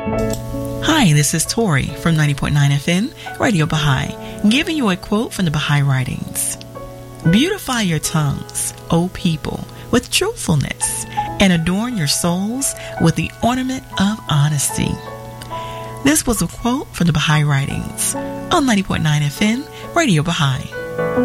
Hi, this is Tori from 90.9 FM, Radio Baha'i, giving you a quote from the Baha'i writings. Beautify your tongues, O people, with truthfulness, and adorn your souls with the ornament of honesty. This was a quote from the Baha'i writings on 90.9 FM, Radio Baha'i.